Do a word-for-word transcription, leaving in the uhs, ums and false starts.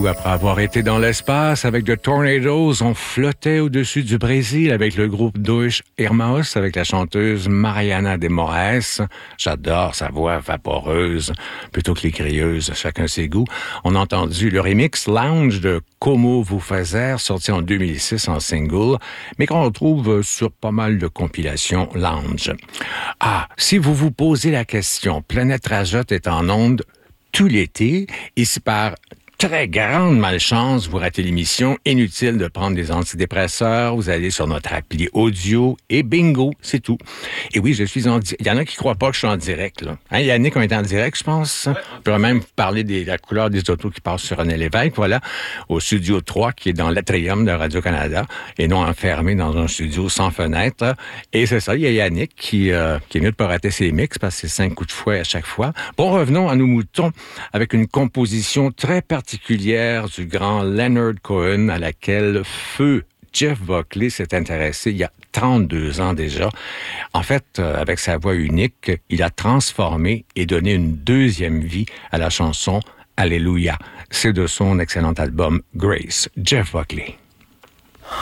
Coup, après avoir été dans l'espace avec The Tornadoes, on flottait au-dessus du Brésil avec le groupe Dois Irmãos, avec la chanteuse Mariana de Moraes. J'adore sa voix vaporeuse, plutôt que les crieuses, chacun ses goûts. On a entendu le remix Lounge de Como Vous Fazer, sorti en deux mille six en single, mais qu'on retrouve sur pas mal de compilations Lounge. Ah, si vous vous posez la question, Planète Rajotte est en onde tout l'été, et si par très grande malchance, vous ratez l'émission, inutile de prendre des antidépresseurs, vous allez sur notre appli audio et bingo, c'est tout. Et oui, je suis en direct. Il y en a qui croient pas que je suis en direct, là. Hein, Yannick, on est en direct, je pense. Ouais, on peut même parler de la couleur des autos qui passent sur René Lévesque, voilà, au studio trois, qui est dans l'atrium de Radio-Canada, et non enfermé dans un studio sans fenêtre. Et c'est ça, il y a Yannick qui, euh, qui est mieux de pas rater ses mix, parce que c'est cinq coups de fouet à chaque fois. Bon, revenons à nos moutons, avec une composition très particulière particulière du grand Leonard Cohen à laquelle feu Jeff Buckley s'est intéressé il y a trente-deux ans déjà. En fait, euh, avec sa voix unique, il a transformé et donné une deuxième vie à la chanson Alléluia. C'est de son excellent album Grace. Jeff Buckley.